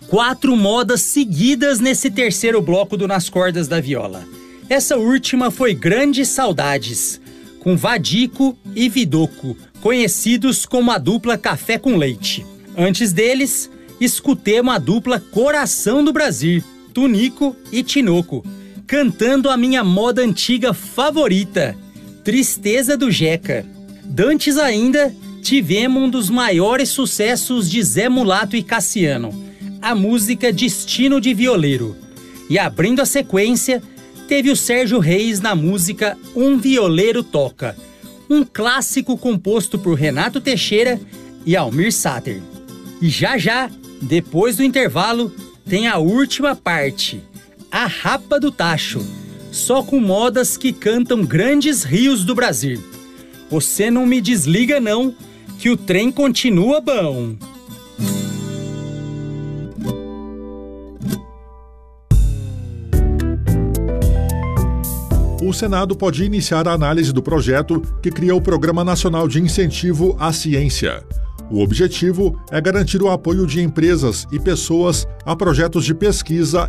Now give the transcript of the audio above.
4 modas seguidas nesse terceiro bloco do Nas Cordas da Viola. Essa última foi Grandes Saudades, com Vadico e Vidoco, conhecidos como a dupla Café com Leite. Antes deles, escutemos a dupla Coração do Brasil, Tunico e Tinoco, cantando a minha moda antiga favorita, Tristeza do Jeca. Dantes ainda, tivemos um dos maiores sucessos de Zé Mulato e Cassiano, a música Destino de Violeiro. E abrindo a sequência, teve o Sérgio Reis na música Um Violeiro Toca, um clássico composto por Renato Teixeira e Almir Sater. E já, depois do intervalo, tem a última parte, a Rapa do Tacho, só com modas que cantam grandes rios do Brasil. Você não me desliga não, que o trem continua bom. O Senado pode iniciar a análise do projeto que cria o Programa Nacional de Incentivo à Ciência. O objetivo é garantir o apoio de empresas e pessoas a projetos de pesquisa